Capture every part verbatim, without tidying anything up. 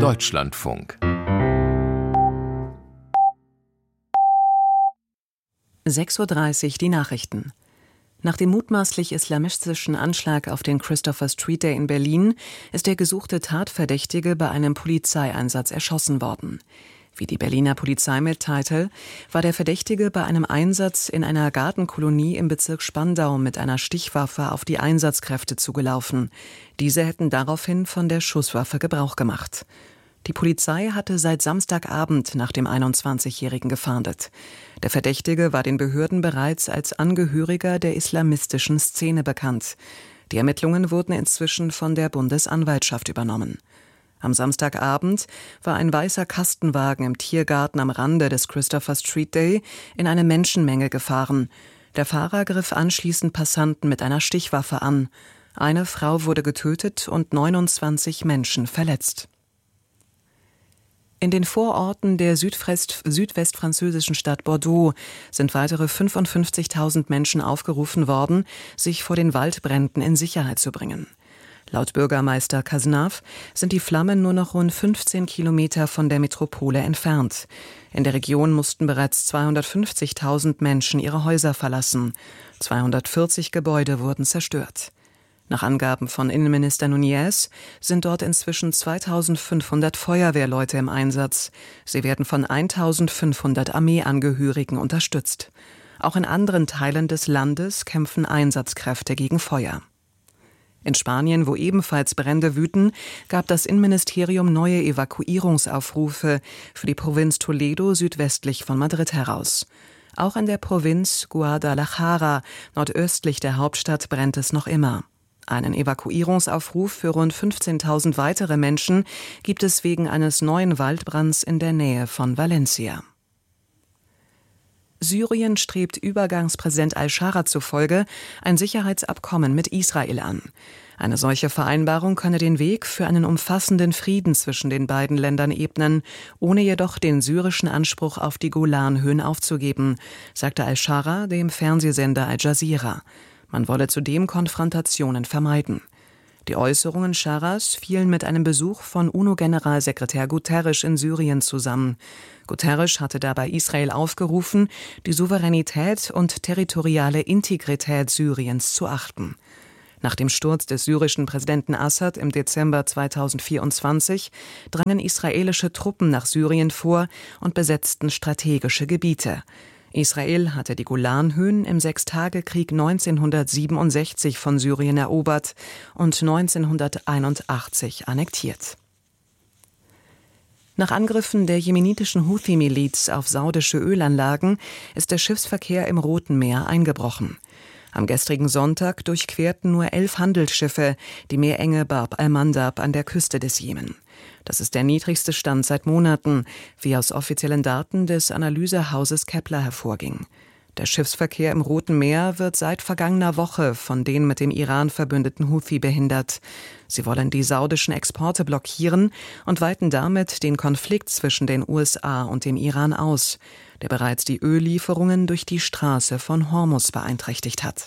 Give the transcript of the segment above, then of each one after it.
Deutschlandfunk. sechs Uhr dreißig, die Nachrichten. Nach dem mutmaßlich islamistischen Anschlag auf den Christopher Street Day in Berlin ist der gesuchte Tatverdächtige bei einem Polizeieinsatz erschossen worden. Wie die Berliner Polizei mitteilte, war der Verdächtige bei einem Einsatz in einer Gartenkolonie im Bezirk Spandau mit einer Stichwaffe auf die Einsatzkräfte zugelaufen. Diese hätten daraufhin von der Schusswaffe Gebrauch gemacht. Die Polizei hatte seit Samstagabend nach dem einundzwanzigjährigen gefahndet. Der Verdächtige war den Behörden bereits als Angehöriger der islamistischen Szene bekannt. Die Ermittlungen wurden inzwischen von der Bundesanwaltschaft übernommen. Am Samstagabend war ein weißer Kastenwagen im Tiergarten am Rande des Christopher Street Day in eine Menschenmenge gefahren. Der Fahrer griff anschließend Passanten mit einer Stichwaffe an. Eine Frau wurde getötet und neunundzwanzig Menschen verletzt. In den Vororten der südwest- südwestfranzösischen Stadt Bordeaux sind weitere fünfundfünfzigtausend Menschen aufgerufen worden, sich vor den Waldbränden in Sicherheit zu bringen. Laut Bürgermeister Cazenave sind die Flammen nur noch rund fünfzehn Kilometer von der Metropole entfernt. In der Region mussten bereits zweihundertfünfzigtausend Menschen ihre Häuser verlassen. zweihundertvierzig Gebäude wurden zerstört. Nach Angaben von Innenminister Nunez sind dort inzwischen zweitausendfünfhundert Feuerwehrleute im Einsatz. Sie werden von eintausendfünfhundert Armeeangehörigen unterstützt. Auch in anderen Teilen des Landes kämpfen Einsatzkräfte gegen Feuer. In Spanien, wo ebenfalls Brände wüten, gab das Innenministerium neue Evakuierungsaufrufe für die Provinz Toledo südwestlich von Madrid heraus. Auch in der Provinz Guadalajara, nordöstlich der Hauptstadt, brennt es noch immer. Einen Evakuierungsaufruf für rund fünfzehntausend weitere Menschen gibt es wegen eines neuen Waldbrands in der Nähe von Valencia. Syrien strebt Übergangspräsident al-Shara zufolge ein Sicherheitsabkommen mit Israel an. Eine solche Vereinbarung könne den Weg für einen umfassenden Frieden zwischen den beiden Ländern ebnen, ohne jedoch den syrischen Anspruch auf die Golanhöhen aufzugeben, sagte al-Shara dem Fernsehsender Al Jazeera. Man wolle zudem Konfrontationen vermeiden. Die Äußerungen Sharas fielen mit einem Besuch von UNO-Generalsekretär Guterres in Syrien zusammen. Guterres hatte dabei Israel aufgerufen, die Souveränität und territoriale Integrität Syriens zu achten. Nach dem Sturz des syrischen Präsidenten Assad im Dezember zweitausendvierundzwanzig drangen israelische Truppen nach Syrien vor und besetzten strategische Gebiete. Israel hatte die Golanhöhen im Sechstagekrieg neunzehnhundertsiebenundsechzig von Syrien erobert und neunzehnhunderteinundachtzig annektiert. Nach Angriffen der jemenitischen Houthi-Miliz auf saudische Ölanlagen ist der Schiffsverkehr im Roten Meer eingebrochen. Am gestrigen Sonntag durchquerten nur elf Handelsschiffe die Meerenge Bab al-Mandab an der Küste des Jemen. Das ist der niedrigste Stand seit Monaten, wie aus offiziellen Daten des Analysehauses Kepler hervorging. Der Schiffsverkehr im Roten Meer wird seit vergangener Woche von den mit dem Iran verbündeten Houthi behindert. Sie wollen die saudischen Exporte blockieren und weiten damit den Konflikt zwischen den U S A und dem Iran aus, der bereits die Öllieferungen durch die Straße von Hormuz beeinträchtigt hat.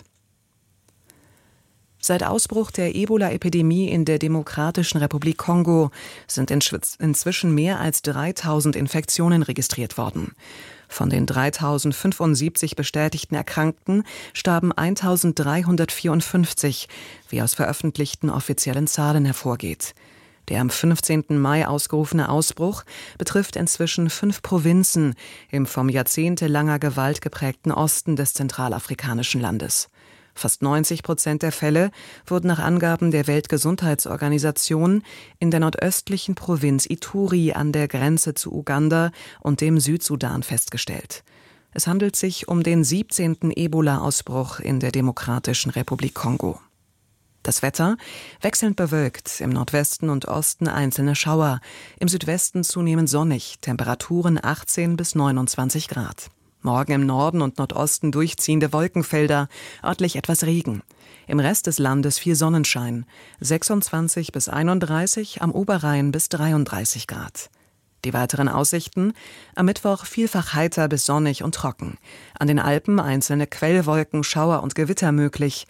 Seit Ausbruch der Ebola-Epidemie in der Demokratischen Republik Kongo sind inzwischen mehr als dreitausend Infektionen registriert worden. Von den dreitausendfünfundsiebzig bestätigten Erkrankten starben eintausenddreihundertvierundfünfzig, wie aus veröffentlichten offiziellen Zahlen hervorgeht. Der am fünfzehnten Mai ausgerufene Ausbruch betrifft inzwischen fünf Provinzen im vom jahrzehntelanger Gewalt geprägten Osten des zentralafrikanischen Landes. Fast neunzig Prozent der Fälle wurden nach Angaben der Weltgesundheitsorganisation in der nordöstlichen Provinz Ituri an der Grenze zu Uganda und dem Südsudan festgestellt. Es handelt sich um den siebzehnten Ebola-Ausbruch in der Demokratischen Republik Kongo. Das Wetter wechselnd bewölkt, im Nordwesten und Osten einzelne Schauer, im Südwesten zunehmend sonnig, Temperaturen achtzehn bis neunundzwanzig Grad. Morgen im Norden und Nordosten durchziehende Wolkenfelder, örtlich etwas Regen. Im Rest des Landes viel Sonnenschein, sechsundzwanzig bis einunddreißig, am Oberrhein bis dreiunddreißig Grad. Die weiteren Aussichten: am Mittwoch vielfach heiter bis sonnig und trocken. An den Alpen einzelne Quellwolken, Schauer und Gewitter möglich.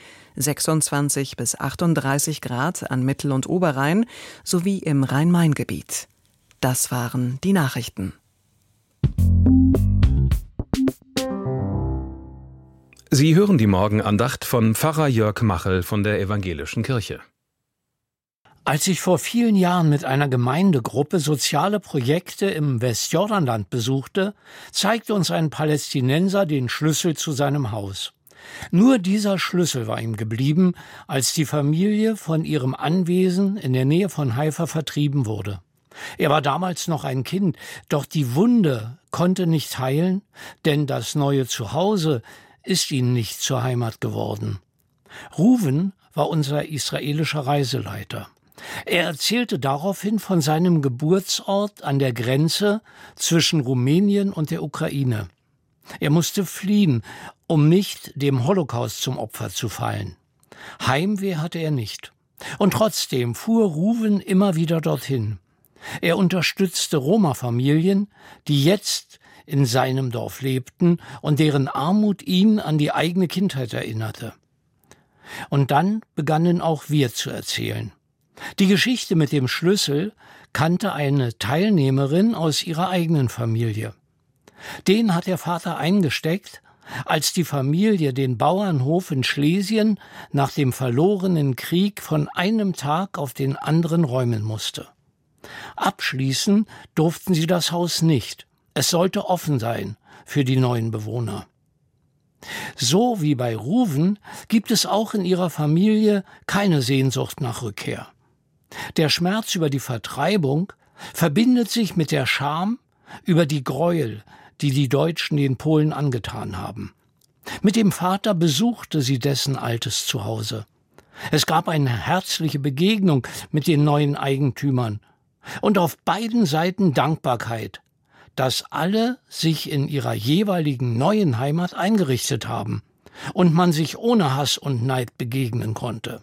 sechsundzwanzig bis achtunddreißig Grad an Mittel- und Oberrhein sowie im Rhein-Main-Gebiet. Das waren die Nachrichten. Sie hören die Morgenandacht von Pfarrer Jörg Machel von der Evangelischen Kirche. Als ich vor vielen Jahren mit einer Gemeindegruppe soziale Projekte im Westjordanland besuchte, zeigte uns ein Palästinenser den Schlüssel zu seinem Haus. Nur dieser Schlüssel war ihm geblieben, als die Familie von ihrem Anwesen in der Nähe von Haifa vertrieben wurde. Er war damals noch ein Kind, doch die Wunde konnte nicht heilen, denn das neue Zuhause ist ihnen nicht zur Heimat geworden. Ruven war unser israelischer Reiseleiter. Er erzählte daraufhin von seinem Geburtsort an der Grenze zwischen Rumänien und der Ukraine. Er musste fliehen, um nicht dem Holocaust zum Opfer zu fallen. Heimweh hatte er nicht. Und trotzdem fuhr Ruven immer wieder dorthin. Er unterstützte Roma-Familien, die jetzt in seinem Dorf lebten und deren Armut ihn an die eigene Kindheit erinnerte. Und dann begannen auch wir zu erzählen. Die Geschichte mit dem Schlüssel kannte eine Teilnehmerin aus ihrer eigenen Familie. Den hat der Vater eingesteckt, als die Familie den Bauernhof in Schlesien nach dem verlorenen Krieg von einem Tag auf den anderen räumen musste. Abschließen durften sie das Haus nicht. Es sollte offen sein für die neuen Bewohner. So wie bei Ruven gibt es auch in ihrer Familie keine Sehnsucht nach Rückkehr. Der Schmerz über die Vertreibung verbindet sich mit der Scham über die Gräuel, die die Deutschen den Polen angetan haben. Mit dem Vater besuchte sie dessen altes Zuhause. Es gab eine herzliche Begegnung mit den neuen Eigentümern und auf beiden Seiten Dankbarkeit, dass alle sich in ihrer jeweiligen neuen Heimat eingerichtet haben und man sich ohne Hass und Neid begegnen konnte.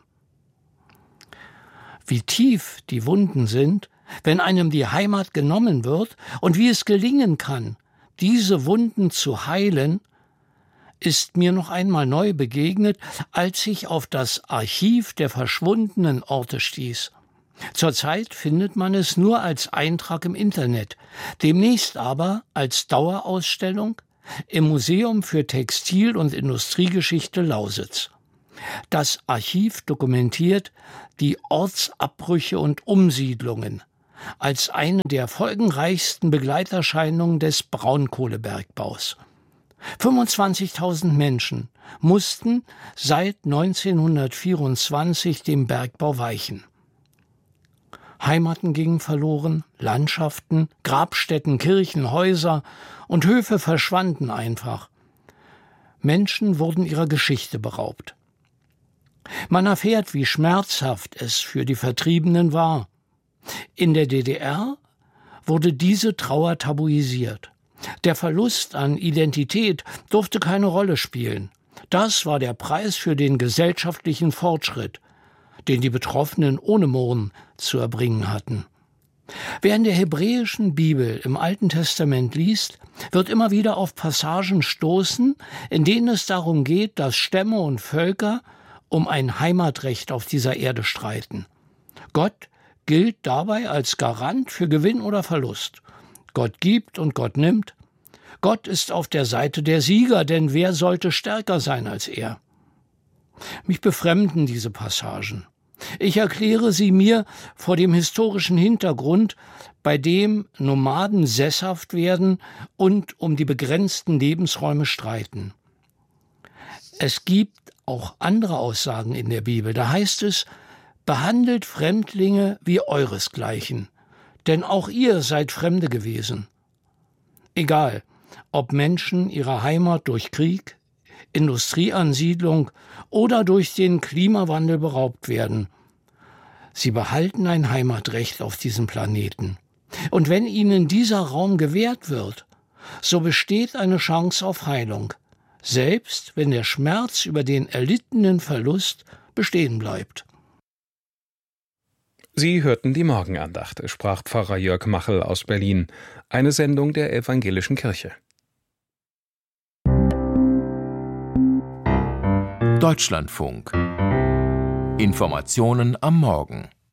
Wie tief die Wunden sind, wenn einem die Heimat genommen wird und wie es gelingen kann, diese Wunden zu heilen, ist mir noch einmal neu begegnet, als ich auf das Archiv der verschwundenen Orte stieß. Zurzeit findet man es nur als Eintrag im Internet, demnächst aber als Dauerausstellung im Museum für Textil- und Industriegeschichte Lausitz. Das Archiv dokumentiert die Ortsabbrüche und Umsiedlungen als eine der folgenreichsten Begleiterscheinungen des Braunkohlebergbaus. fünfundzwanzigtausend Menschen mussten seit neunzehnhundertvierundzwanzig dem Bergbau weichen. Heimaten gingen verloren, Landschaften, Grabstätten, Kirchen, Häuser und Höfe verschwanden einfach. Menschen wurden ihrer Geschichte beraubt. Man erfährt, wie schmerzhaft es für die Vertriebenen war. In der D D R wurde diese Trauer tabuisiert. Der Verlust an Identität durfte keine Rolle spielen. Das war der Preis für den gesellschaftlichen Fortschritt, den die Betroffenen ohne Murren zu erbringen hatten. Wer in der hebräischen Bibel im Alten Testament liest, wird immer wieder auf Passagen stoßen, in denen es darum geht, dass Stämme und Völker um ein Heimatrecht auf dieser Erde streiten. Gott gilt dabei als Garant für Gewinn oder Verlust. Gott gibt und Gott nimmt. Gott ist auf der Seite der Sieger, denn wer sollte stärker sein als er? Mich befremden diese Passagen. Ich erkläre sie mir vor dem historischen Hintergrund, bei dem Nomaden sesshaft werden und um die begrenzten Lebensräume streiten. Es gibt auch andere Aussagen in der Bibel. Da heißt es, behandelt Fremdlinge wie euresgleichen, denn auch ihr seid Fremde gewesen. Egal, ob Menschen ihrer Heimat durch Krieg, Industrieansiedlung oder durch den Klimawandel beraubt werden. Sie behalten ein Heimatrecht auf diesem Planeten. Und wenn ihnen dieser Raum gewährt wird, so besteht eine Chance auf Heilung, selbst wenn der Schmerz über den erlittenen Verlust bestehen bleibt. Sie hörten die Morgenandacht, sprach Pfarrer Jörg Machel aus Berlin, eine Sendung der Evangelischen Kirche. Deutschlandfunk. Informationen am Morgen.